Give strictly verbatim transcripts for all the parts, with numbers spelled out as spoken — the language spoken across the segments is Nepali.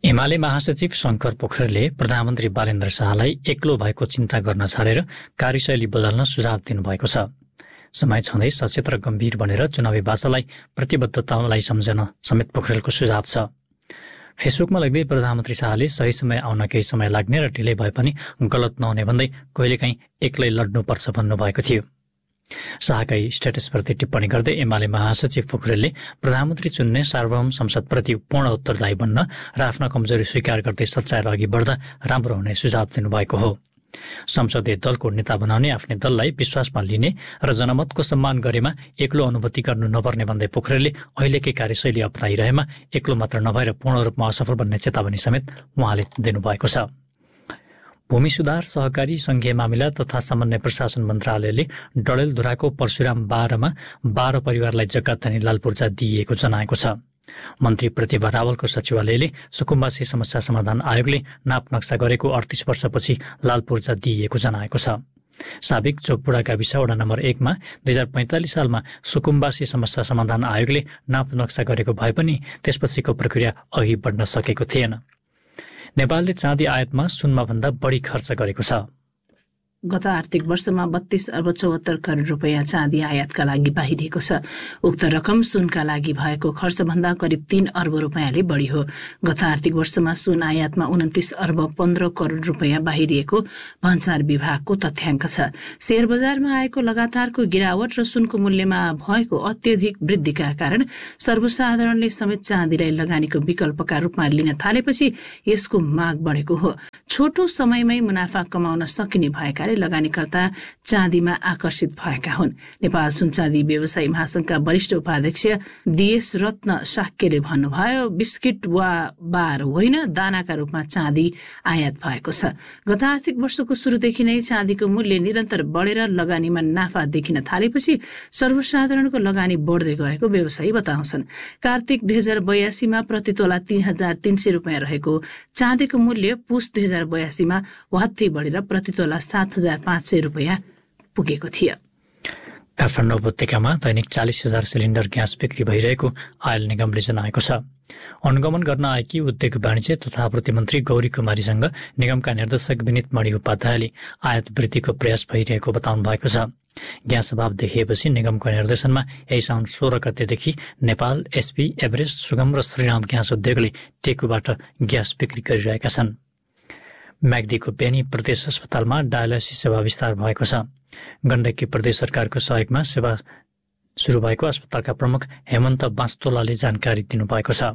एमाले महासचिव शङ्कर पोखरेलले प्रधानमन्त्री बालेन्द्र शाहलाई एक्लो भएको चिन्ता गर्न छाडेर कार्यशैली बदल्न सुझाव दिनुभएको छ। समय छँदै सचेत र गम्भीर बनेर चुनावी बाचालाई प्रतिबद्धतालाई सम्झन समेत पोखरेलको सुझाव छ। फेसबुकमा लेख्दै प्रधानमन्त्री शाहले सही समय आउन केही समय लाग्ने र ढिलै भए पनि गलत नहुने भन्दै कहिलेकाहीँ एक्लै लड्नुपर्छ भन्नुभएको थियो। शाहकै स्ट्याटसप्रति टिप्पणी गर्दै एमाले महासचिव पोखरेलले प्रधानमन्त्री चुन्ने सार्वभौम संसदप्रति पूर्ण उत्तरदायी बन्न र आफ्ना कमजोरी स्वीकार गर्दै सच्याएर अघि बढ्दा राम्रो हुने सुझाव दिनुभएको हो। संसदीय दलको नेता बनाउने आफ्नै दललाई विश्वासमा लिने र जनमतको सम्मान गरेमा एक्लो अनुभूति गर्नु नपर्ने भन्दै पोखरेलले अहिलेकै कार्यशैली अपनाइरहेमा एक्लो मात्र नभएर पूर्ण रूपमा असफल बन्ने चेतावनी समेत उहाँले दिनुभएको छ। भूमि सुधार, सहकारी, संघीय मामिला तथा सामान्य प्रशासन मन्त्रालयले डडेलधुराको परशुराम बाह्रमा बाह्र परिवारलाई जग्गा धनी लाल पूर्जा दिइएको जनाएको छ। मन्त्री प्रतिभा रावलको सचिवालयले सुकुम्बासी समस्या समाधान आयोगले नाप नक्सा गरेको अडतिस वर्षपछि लाल पूर्जा दिइएको जनाएको छ। साबिक चोकपुडा गाविस वडा नम्बर एकमा दुई हजार पैँतालिस सालमा सुकुम्बासी समस्या समाधान आयोगले नाप नक्सा गरेको भए पनि त्यसपछिको प्रक्रिया अघि बढ्न सकेको थिएन। नेपालले चाँदी आयातमा सुनमा भन्दा बढी खर्च गरेको छ। गत आर्थिक वर्षमा बत्तीस अर्ब चौहत्तर करोड रुपियाँ चाँदी आयातका लागि बाहिरिएको छ। उक्त रकम सुनका लागि भएको खर्चभन्दा करिब तीन अर्ब रुपियाँले बढी हो। गत आर्थिक वर्षमा सुन आयातमा उन्तिस अर्ब पन्ध्र करोड रुपियाँ बाहिरिएको भन्सार विभागको तथ्याङ्क छ। शेयर बजारमा आएको लगातारको गिरावट र सुनको मूल्यमा भएको अत्यधिक वृद्धिका कारण सर्वसाधारणले समेत चाँदीलाई लगानीको विकल्पका रूपमा लिन थालेपछि यसको माग बढेको हो। छोटो समयमै मुनाफा कमाउन सकिने भएकाले लगानीकर्ता चाँदीमा आकर्षित भएका हुन्। नेपाल सुनचाँदी व्यवसायी महासंघका वरिष्ठ उपाध्यक्ष दिएश रत्न शाक्यले भन्नुभयो, बिस्किट वा बार होइन, दानाका रूपमा चाँदी आयात भएको छ। गत आर्थिक वर्षको सुरुदेखि नै चाँदीको मूल्य निरन्तर बढेर लगानीमा नाफा देखिन थालेपछि सर्वसाधारणको लगानी बढ्दै गएको व्यवसायी बताउँछन्। कार्तिक दुई हजार बयासीमा प्रति तोला तीन हजार तीन सय रुपियाँ रहेको चाँदीको मूल्य पुस दुई हजार बयासीमा वात्तै बढेर प्रति तोला सात हजार पाँच सय रुपियाँ पुगेको थियो। काठमाडौँ उपत्यकामा दैनिक चालिस हजार सिलिन्डर ग्यास बिक्री भइरहेको आयल निगमले जनाएको छ। अनुगमन गर्न आएकी उद्योग वाणिज्य तथा आपूर्ति मन्त्री गौरी कुमारीसँग निगमका निर्देशक विनित मणि उपाध्यायले आयात वृद्धिको प्रयास भइरहेको बताउनु भएको छ। ग्यास अभाव देखिएपछि निगमको निर्देशनमा यही साउन सोह्र गतेदेखि नेपाल, एसपी, एभरेस्ट, सुगम र श्रीराम ग्यास उद्योगले टेकुबाट ग्यास बिक्री गरिरहेका छन्। म्याग्दीको बेनी प्रदेश अस्पतालमा डायलाइसिस सेवा विस्तार भएको छ। गण्डकी प्रदेश सरकारको सहयोगमा सेवा सुरु भएको अस्पतालका प्रमुख हेमन्त बास्तोलाले जानकारी दिनुभएको छ।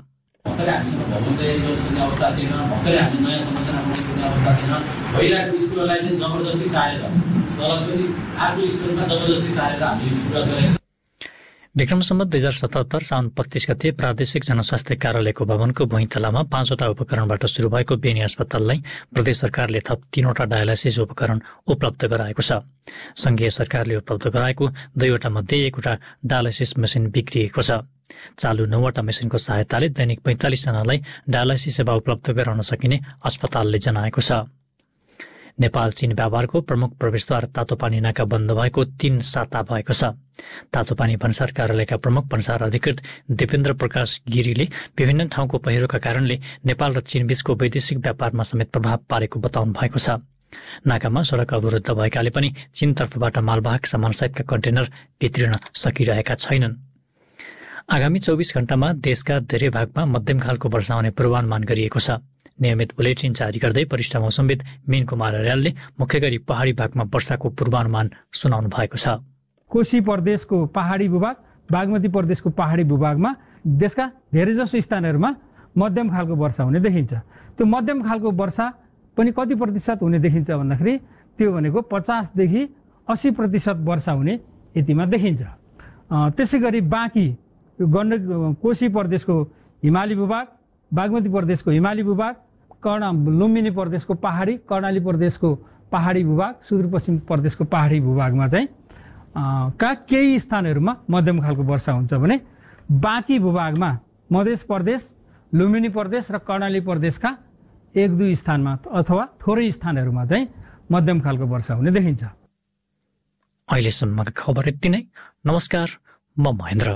विक्रम सम्वत दुई हजार सतहत्तर साउन पच्चिस गते प्रादेशिक जनस्वास्थ्य कार्यालयको भवनको भुइँ तलामा पाँचवटा उपकरणबाट सुरु भएको बेनी अस्पताललाई प्रदेश सरकारले थप तीनवटा डायलाइसिस उपकरण उपलब्ध गराएको छ। संघीय सरकारले उपलब्ध गराएको दुईवटा मध्ये एकवटा डायलाइसिस मेसिन बिग्रिएको छ। चालु नौवटा मेसिनको सहायताले दैनिक पैँतालिस जनालाई डायलाइसिस सेवा उपलब्ध गराउन सकिने अस्पतालले जनाएको छ। नेपाल चीन व्यापारको प्रमुख प्रवेशद्वार तातोपानी नाका बन्द भएको तीन साता भएको छ। तातोपानी भन्सार कार्यालयका प्रमुख भन्सार अधिकृत दिपेन्द्र प्रकाश गिरीले विभिन्न ठाउँको पहिरोका कारणले नेपाल र चीन बीचको वैदेशिक व्यापारमा समेत प्रभाव पारेको बताउनु भएको छ। नाकामा सडक अवरुद्ध भएकाले पनि चीनतर्फबाट मालवाहक सामानसहितका कन्टेनर भित्रिन सकिरहेका छैनन्। आगामी चौबिस घण्टामा देशका धेरै भागमा मध्यम खालको वर्षा हुने पूर्वानुमान गरिएको छ। नियमित बुलेटिन जारी गर्दै वरिष्ठ मौसमविद मीन कुमार अर्यालले मुख्य गरी पहाडी भागमा वर्षाको पूर्वानुमान सुनाउनु भएको छ। कोशी प्रदेशको पहाडी भूभाग, बागमती प्रदेशको पहाडी भूभागमा देशका धेरैजसो स्थानहरूमा मध्यम खालको वर्षा हुने देखिन्छ। त्यो मध्यम खालको वर्षा पनि कति प्रतिशत हुने देखिन्छ भन्दाखेरि त्यो भनेको पचासदेखि अस्सी प्रतिशत वर्षा हुने यतिमा देखिन्छ। त्यसै गरी बाँकी गण्डक कोशी प्रदेशको हिमाली भूभाग, बागमती प्रदेशको हिमाली भूभाग, कर्णा लुम्बिनी प्रदेशको पहाडी, कर्णाली प्रदेशको पहाडी भूभाग, सुदूरपश्चिम प्रदेशको पहाडी भूभागमा चाहिँ का केही स्थानहरूमा मध्यम खालको वर्षा हुन्छ भने बाँकी भूभागमा मध्य प्रदेश, लुम्बिनी प्रदेश र कर्णाली प्रदेशका एक दुई स्थानमा अथवा थोरै स्थानहरूमा चाहिँ मध्यम खालको वर्षा हुने देखिन्छ। अहिलेसम्मको खबर यति नै। नमस्कार, म महेन्द्र।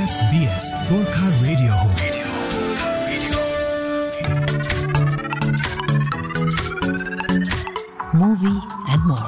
एफबीएस गोर्खा रेडियो हो। Movie and more.